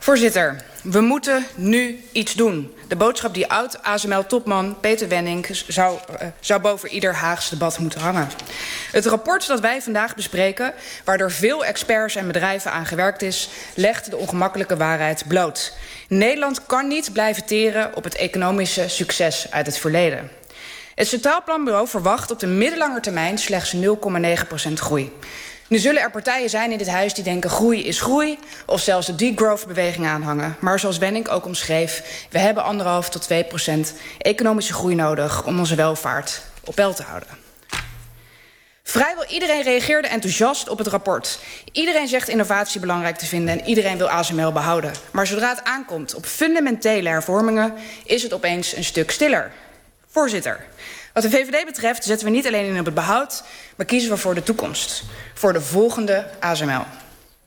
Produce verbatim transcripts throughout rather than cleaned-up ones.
Voorzitter, we moeten nu iets doen. De boodschap die oud-A S M L-topman Peter Wenning zou, uh, zou boven ieder Haags debat moeten hangen. Het rapport dat wij vandaag bespreken, waar door veel experts en bedrijven aan gewerkt is, legt de ongemakkelijke waarheid bloot. Nederland kan niet blijven teren op het economische succes uit het verleden. Het Centraal Planbureau verwacht op de middellange termijn slechts nul komma negen procent groei. Nu zullen er partijen zijn in dit huis die denken groei is groei, of zelfs de degrowth-beweging aanhangen. Maar zoals Wenning ook omschreef, we hebben anderhalf tot twee procent economische groei nodig om onze welvaart op peil te houden. Vrijwel iedereen reageerde enthousiast op het rapport. Iedereen zegt innovatie belangrijk te vinden en iedereen wil A S M L behouden. Maar zodra het aankomt op fundamentele hervormingen, is het opeens een stuk stiller. Voorzitter, wat de V V D betreft zetten we niet alleen in op het behoud, maar kiezen we voor de toekomst. Voor de volgende A S M L.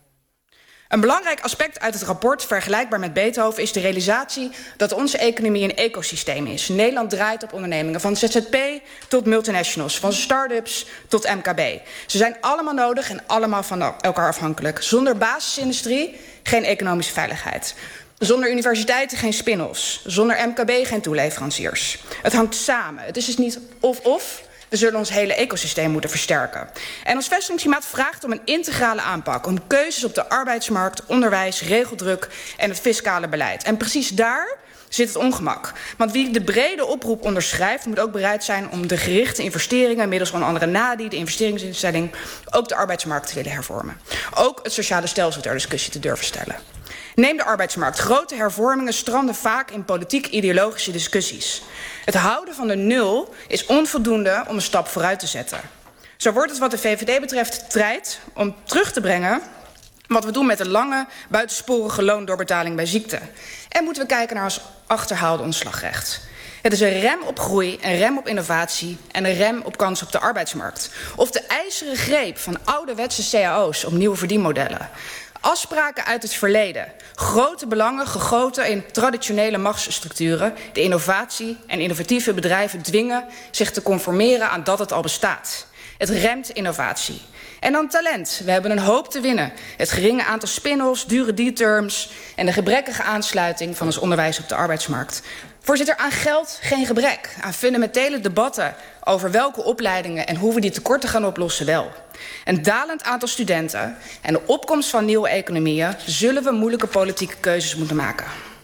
Een belangrijk aspect uit het rapport, vergelijkbaar met Beethoven, is de realisatie dat onze economie een ecosysteem is. Nederland draait op ondernemingen, van Z Z P tot multinationals, van start-ups tot M K B. Ze zijn allemaal nodig en allemaal van elkaar afhankelijk. Zonder basisindustrie geen economische veiligheid. Zonder universiteiten geen spin-offs. Zonder M K B geen toeleveranciers. Het hangt samen. Het is dus niet of-of. We zullen ons hele ecosysteem moeten versterken. En ons vestigingsklimaat vraagt om een integrale aanpak. Om keuzes op de arbeidsmarkt, onderwijs, regeldruk en het fiscale beleid. En precies daar zit het ongemak. Want wie de brede oproep onderschrijft, moet ook bereid zijn om de gerichte investeringen, middels onder andere NADI, de investeringsinstelling, ook de arbeidsmarkt te willen hervormen. Ook het sociale stelsel ter discussie te durven stellen. Neem de arbeidsmarkt. Grote hervormingen stranden vaak in politiek-ideologische discussies. Het houden van de nul is onvoldoende om een stap vooruit te zetten. Zo wordt het wat de V V D betreft tijd om terug te brengen wat we doen met de lange, buitensporige loondoorbetaling bij ziekte. En moeten we kijken naar ons achterhaalde ontslagrecht. Het is een rem op groei, een rem op innovatie en een rem op kansen op de arbeidsmarkt. Of de ijzeren greep van ouderwetse C A O's op nieuwe verdienmodellen. Afspraken uit het verleden. Grote belangen gegoten in traditionele machtsstructuren. De innovatie en innovatieve bedrijven dwingen zich te conformeren aan dat het al bestaat. Het remt innovatie. En dan talent. We hebben een hoop te winnen. Het geringe aantal spin-offs, dure D-terms en de gebrekkige aansluiting van ons onderwijs op de arbeidsmarkt. Voorzitter, aan geld geen gebrek. Aan fundamentele debatten over welke opleidingen en hoe we die tekorten gaan oplossen wel. Een dalend aantal studenten en de opkomst van nieuwe economieën zullen we moeilijke politieke keuzes moeten maken.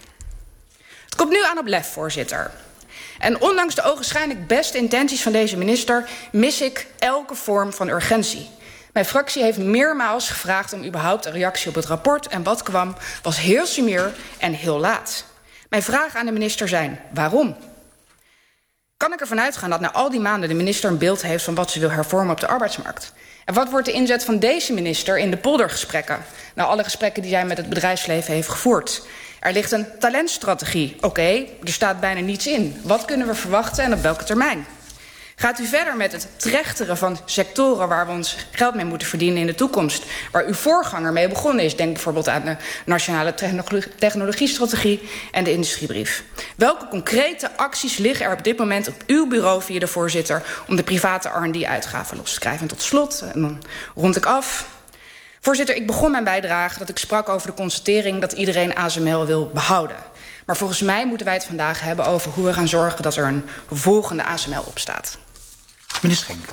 Het komt nu aan op lef, voorzitter. En ondanks de ogenschijnlijk beste intenties van deze minister mis ik elke vorm van urgentie. Mijn fractie heeft meermaals gevraagd om überhaupt een reactie op het rapport en wat kwam was heel sumier en heel laat. Mijn vragen aan de minister zijn: waarom? Kan ik ervan uitgaan dat na al die maanden de minister een beeld heeft van wat ze wil hervormen op de arbeidsmarkt? En wat wordt de inzet van deze minister in de poldergesprekken? Na alle gesprekken die zij met het bedrijfsleven heeft gevoerd. Er ligt een talentstrategie. Oké, okay, er staat bijna niets in. Wat kunnen we verwachten en op welke termijn? Gaat u verder met het trechteren van sectoren waar we ons geld mee moeten verdienen in de toekomst? Waar uw voorganger mee begonnen is. Denk bijvoorbeeld aan de Nationale Technologiestrategie en de Industriebrief. Welke concrete acties liggen er op dit moment op uw bureau via de voorzitter om de private R en D-uitgaven los te krijgen? En tot slot, en dan rond ik af. Voorzitter, ik begon mijn bijdrage dat ik sprak over de constatering dat iedereen A S M L wil behouden. Maar volgens mij moeten wij het vandaag hebben over hoe we gaan zorgen dat er een volgende A S M L opstaat. Minister Genk.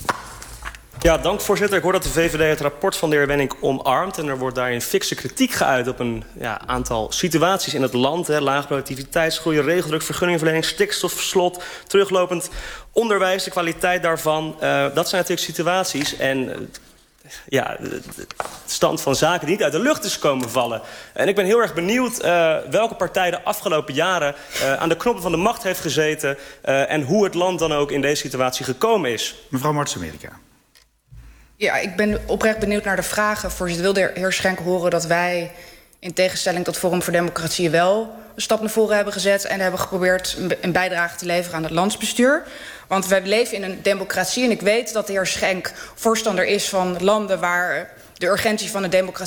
Ja, dank voorzitter. Ik hoor dat de V V D het rapport van de heer Wenning omarmt. En er wordt daarin fikse kritiek geuit op een ja, aantal situaties in het land. Hè. Laag productiviteitsgroei, regeldruk, vergunningverlening, stikstofslot, teruglopend onderwijs, de kwaliteit daarvan. Uh, dat zijn natuurlijk situaties. En uh, ja, de stand van zaken die niet uit de lucht is komen vallen. En ik ben heel erg benieuwd uh, welke partij de afgelopen jaren uh, aan de knoppen van de macht heeft gezeten uh, en hoe het land dan ook in deze situatie gekomen is. Mevrouw Martens-Amerika. Ja, ik ben oprecht benieuwd naar de vragen. Voorzitter, wil de heer Schenk horen dat wij in tegenstelling tot Forum voor Democratie wel een stap naar voren hebben gezet en hebben geprobeerd een bijdrage te leveren aan het landsbestuur? Want wij leven in een democratie en ik weet dat de heer Schenk voorstander is van landen waar de urgentie van de democratie